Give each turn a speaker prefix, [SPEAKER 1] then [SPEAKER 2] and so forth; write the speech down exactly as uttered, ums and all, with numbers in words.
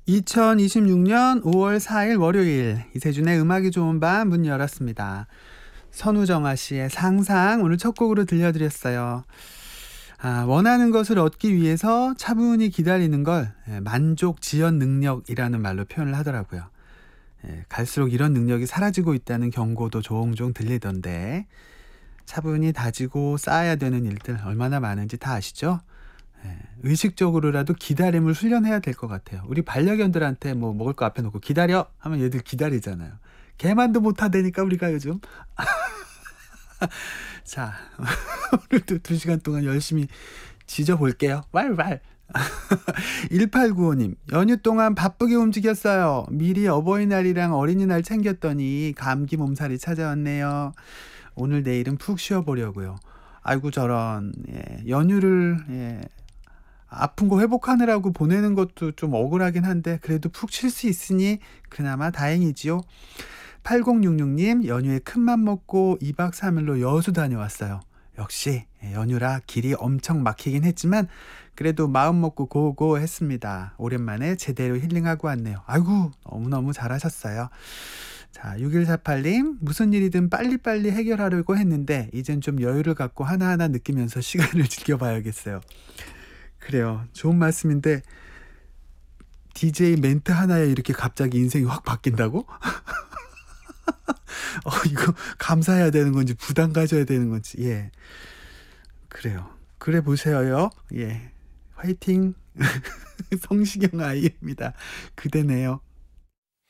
[SPEAKER 1] 이천이십육 년 오월 사일 월요일, 이세준의 음악이 좋은 밤 문 열었습니다. 선우정아 씨의 상상 오늘 첫 곡으로 들려드렸어요. 아, 원하는 것을 얻기 위해서 차분히 기다리는 걸 예, 만족 지연 능력이라는 말로 표현을 하더라고요. 예, 갈수록 이런 능력이 사라지고 있다는 경고도 종종 들리던데, 차분히 다지고 쌓아야 되는 일들 얼마나 많은지 다 아시죠? 예, 의식적으로라도 기다림을 훈련해야 될 것 같아요. 우리 반려견들한테 뭐 먹을 거 앞에 놓고 기다려 하면 얘들 기다리잖아요. 개만도 못하다니까 우리가 요즘. 자, 오늘도 두 시간 동안 열심히 지져볼게요. 왈왈. 일팔구오 님, 연휴 동안 바쁘게 움직였어요. 미리 어버이날이랑 어린이날 챙겼더니 감기 몸살이 찾아왔네요. 오늘 내일은 푹 쉬어보려고요. 아이고 저런. 예, 연휴를 예, 아픈 거 회복하느라고 보내는 것도 좀 억울하긴 한데 그래도 푹 쉴 수 있으니 그나마 다행이지요. 팔공육육 님, 연휴에 큰맘 먹고 이박 삼일로 여수 다녀왔어요. 역시 연휴라 길이 엄청 막히긴 했지만 그래도 마음 먹고 고고 했습니다. 오랜만에 제대로 힐링하고 왔네요. 아이고 너무너무 잘하셨어요. 자, 육일사팔 님, 무슨 일이든 빨리빨리 해결하려고 했는데 이젠 좀 여유를 갖고 하나하나 느끼면서 시간을 즐겨봐야겠어요. 그래요. 좋은 말씀인데 디제이 멘트 하나에 이렇게 갑자기 인생이 확 바뀐다고? 어, 이거 감사해야 되는 건지 부담 가져야 되는 건지. 예. 그래요. 그래 보세요. 예. 화이팅. 성시경 아이입니다. 그대네요.